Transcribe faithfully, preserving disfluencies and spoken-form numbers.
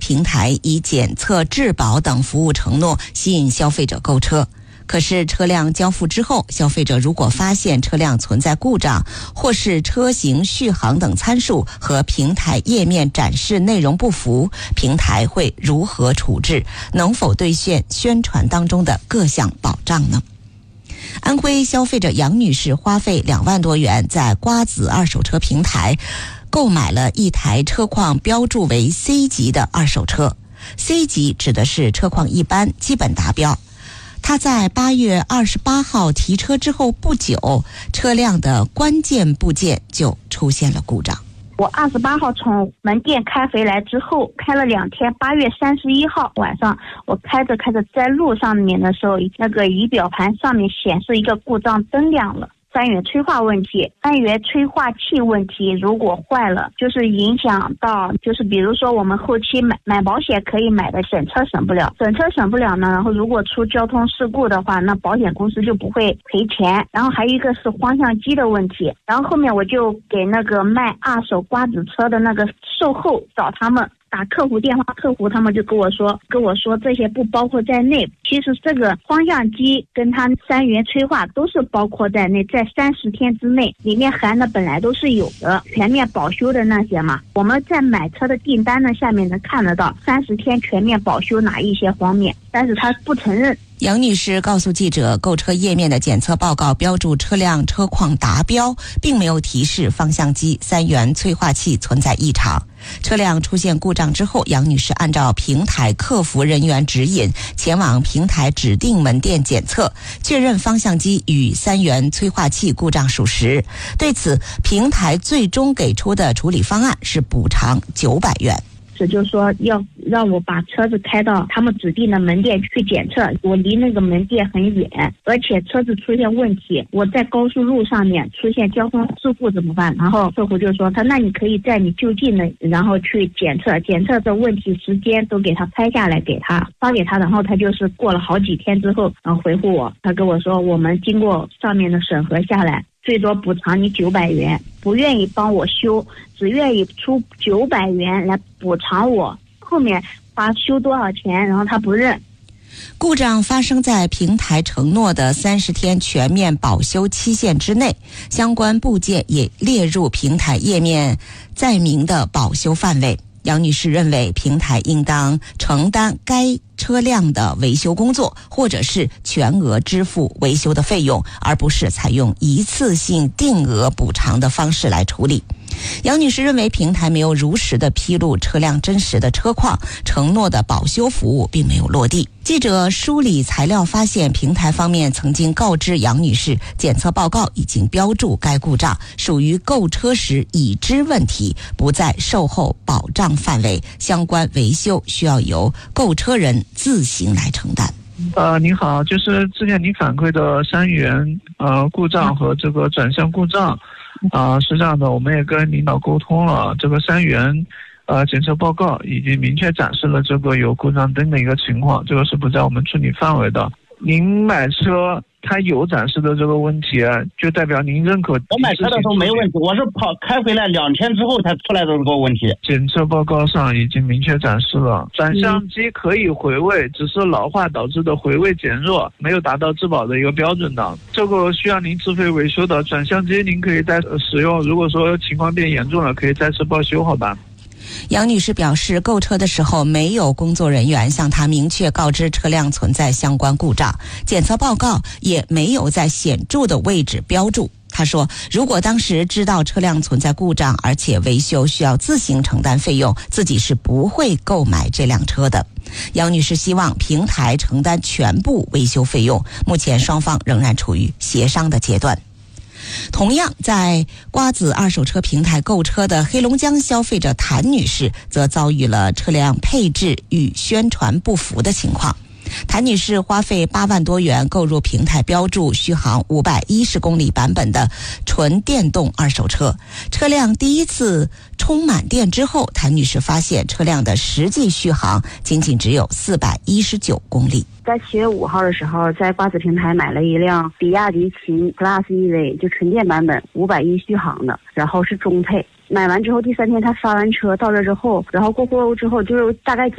平台以检测、质保等服务承诺吸引消费者购车。可是车辆交付之后，消费者如果发现车辆存在故障，或是车型、续航等参数和平台页面展示内容不符，平台会如何处置？能否兑现宣传当中的各项保障呢？安徽消费者杨女士花费两万多元在瓜子二手车平台购买了一台车况标注为 C 级的二手车。 C 级指的是车况一般，基本达标。他在八月二十八号提车之后不久，车辆的关键部件就出现了故障。 我二十八号从门店开回来之后，开了两天，八月三十一号晚上，我开着开着在路上面的时候，那个仪表盘上面显示一个故障灯亮了。三元催化问题，三元催化器问题如果坏了，就是影响到，就是比如说我们后期买买保险可以买的整车省不了，整车省不了呢，然后如果出交通事故的话，那保险公司就不会赔钱。然后还有一个是方向机的问题，然后后面我就给那个卖二手瓜子车的那个售后找他们。打客服电话，客服他们就跟我说跟我说这些不包括在内。其实这个方向机跟它三元催化都是包括在内，在三十天之内，里面含的本来都是有的，全面保修的那些嘛。我们在买车的订单呢下面能看得到三十天全面保修哪一些方面，但是他不承认。 杨女士告诉记者，购车页面的检测报告标注车辆车况达标，并没有提示方向机三元催化器存在异常。车辆出现故障之后，杨女士按照平台客服人员指引，前往平台指定门店检测，确认方向机与三元催化器故障属实。对此，平台最终给出的处理方案是补偿九百元。 就是说要让我把车子开到他们指定的门店去检测，我离那个门店很远，而且车子出现问题，我在高速路上面出现交通事故怎么办？然后客户就说他那你可以在你就近的然后去检测，检测的问题时间都给他拍下来给他发给他，然后他就是过了好几天之后然后回复我，他跟我说我们经过上面的审核下来，最多补偿你九百元，不愿意帮我修，只愿意出九百元来补偿我，后面发修多少钱，然后他不认。 故障发生在平台承诺的三十天全面保修期限之内，相关部件也列入平台页面载明的保修范围。杨女士认为，平台应当承担该车辆的维修工作，或者是全额支付维修的费用，而不是采用一次性定额补偿的方式来处理。杨女士认为，平台没有如实的披露车辆真实的车况，承诺的保修服务并没有落地。记者梳理材料发现，平台方面曾经告知杨女士，检测报告已经标注该故障属于购车时已知问题，不在售后保障范围，相关维修需要由购车人自行来承担。 呃，您好，就是之前您反馈的三元呃故障和这个转向故障，啊、呃，是这样的，我们也跟领导沟通了，这个三元呃检测报告已经明确展示了这个有故障灯的一个情况，这个是不在我们处理范围的。您买车它有展示的这个问题，就代表您认可。 我买车的时候没问题，我是跑开回来两天之后才出来的这个问题。 检测报告上已经明确展示了，转向机可以回位，只是老化导致的回位减弱，没有达到质保的一个标准的，这个需要您自费维修的。转向机您可以再使用，如果说情况变严重了，可以再次报修，好吧？ 杨女士表示，购车的时候没有工作人员向她明确告知车辆存在相关故障，检测报告也没有在显著的位置标注。她说，如果当时知道车辆存在故障，而且维修需要自行承担费用，自己是不会购买这辆车的。杨女士希望平台承担全部维修费用，目前双方仍然处于协商的阶段。同样在瓜子二手车平台购车的黑龙江消费者谭女士则遭遇了车辆配置与宣传不符的情况。谭女士花费八万多元购入平台标注续航五百一十公里版本的纯电动二手车，车辆第一次充满电之后，谭女士发现车辆的实际续航仅仅只有四百一十九公里。 在七月五号的时候，在瓜子平台买了一辆比亚迪秦 Plus E V， 就纯电版本五百一续航的，然后是中配。买完之后第三天他发完车到这之后，然后过户之后就是大概